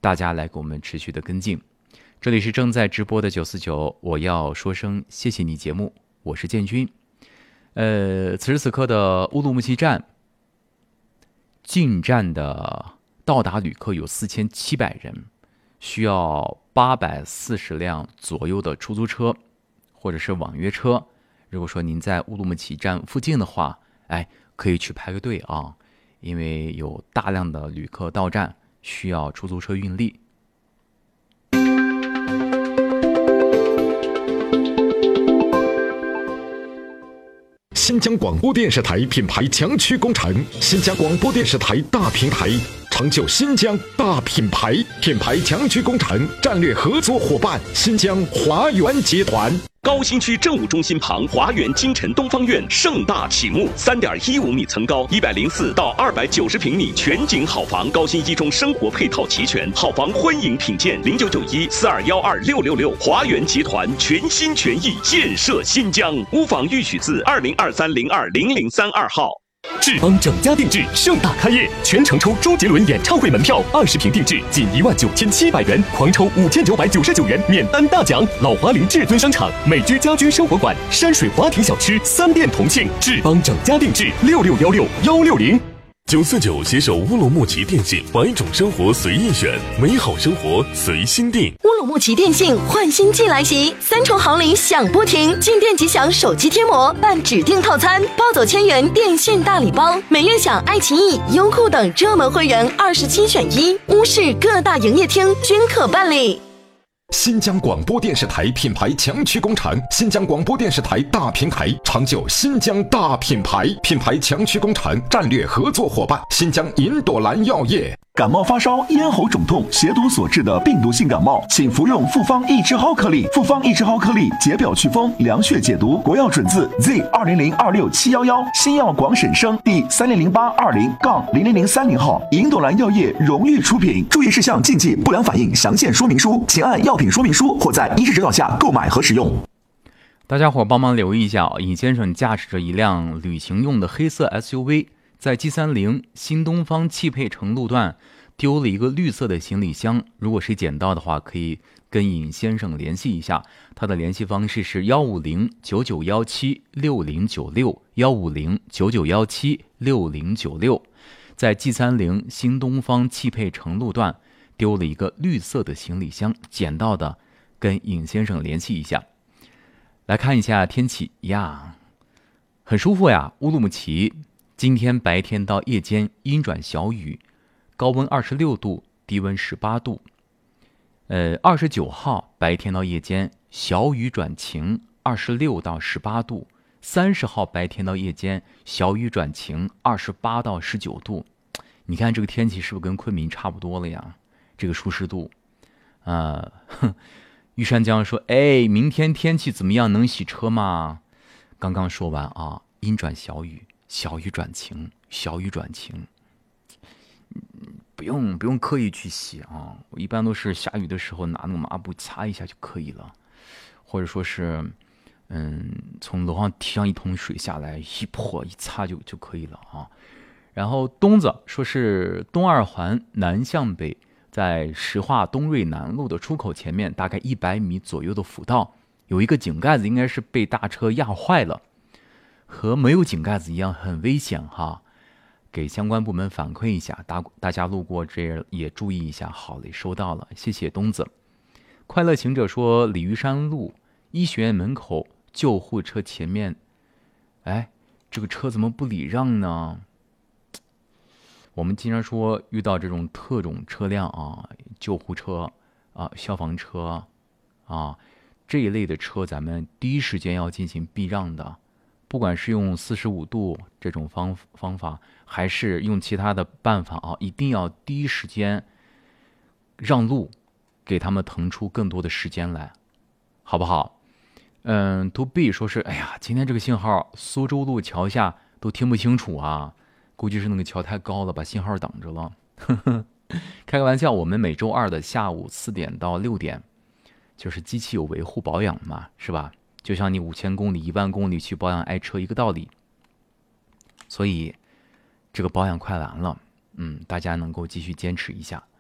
大家来给我们持续的跟进。这里是正在直播的949，我要说声谢谢你节目，我是建军。此时此刻的乌鲁木齐站进站的到达旅客有4700人，需要840辆左右的出租车或者是网约车。如果说您在乌鲁木齐站附近的话，可以去排个队啊，因为有大量的旅客到站，需要出租车运力。 新疆广播电视台品牌强驱工程，新疆广播电视台大平台，成就新疆大品牌。品牌强驱工程战略合作伙伴：新疆华源集团。 高新区政务中心旁华源金晨东方院盛大启幕，3.15米层高，104到290平米全景好房，高新一中生活配套齐全，好房欢迎品鉴，0991421666。华源集团全心全意建设新疆，屋房预取自2023020032号。 志邦整家定制盛大开业，全程抽周杰伦演唱会门票，20平定制仅19700元，狂抽5999元免单大奖。老华林至尊商场、美居家居生活馆、山水华庭小吃3店同庆。志邦整家定制66161660。 949携手乌鲁木齐电信，百种生活随意选，美好生活随心定。 乌鲁木齐电信换新季来袭，3重好礼享不停，进店即享手机贴膜，办指定套餐，包走千元电信大礼包，每月享爱奇艺、优酷等热门会员27选1，乌市各大营业厅均可办理。 新疆广播电视台品牌强驱工程，新疆广播电视台大平台，成就新疆大品牌。品牌强驱工程战略合作伙伴：新疆银朵兰药业。 感冒发烧、咽喉肿痛、血毒所致的病毒性感冒，请服用复方益智蒿颗粒。复方益智蒿颗粒解表祛风、凉血解毒，国药准字 Z20026711，新药广审生第300820-00030号，银朵兰药业荣誉出品。注意事项、禁忌、不良反应详见说明书，请按药品说明书或在医师指导下购买和使用。 大家伙帮忙留意一下，尹先生驾驶着一辆旅行用的黑色 SUV， 在 G30新东方汽配城路段丢了一个绿色的行李箱。如果谁捡到的话，可以跟尹先生联系一下，他的联系方式是15099176096，15099176096。在 G30新东方汽配城路段丢了一个绿色的行李箱，捡到的跟尹先生联系一下。来看一下天气呀，很舒服呀。乌鲁木齐今天白天到夜间阴转小雨，高温26度，低温18度。29号白天到夜间小雨转晴，26到18度。30号白天到夜间小雨转晴，28到19度。你看这个天气是不是跟昆明差不多了呀？这个舒适度玉山江说：“明天天气怎么样？能洗车吗？”刚刚说完啊，阴转小雨，小雨转晴，小雨转晴，不用刻意去洗啊。我一般都是下雨的时候拿那个抹布擦一下就可以了，或者说是，从楼上提上一桶水下来，一泼一擦就可以了啊。然后东子说是东二环南向北，在石化东瑞南路的出口前面大概100米左右的辅道，有一个井盖子应该是被大车压坏了，和没有井盖子一样，很危险哈。给相关部门反馈一下，大家路过这也注意一下。好嘞，收到了，谢谢东子。快乐行者说鲤鱼山路医学院门口救护车前面，这个车怎么不礼让呢？我们经常说遇到这种特种车辆啊，救护车啊、消防车啊这一类的车，咱们第一时间要进行避让的。不管是用45度这种方法，还是用其他的办法啊，一定要第一时间让路，给他们腾出更多的时间来，好不好？To B 说是，今天这个信号，苏州路桥下都听不清楚啊。估计是那个桥太高了，把信号挡着了。开个玩笑，我们每周二的下午4点到6点，就是机器有维护保养嘛，是吧？就像你5000公里、10000公里去保养爱车一个道理。所以这个保养快完了，大家能够继续坚持一下。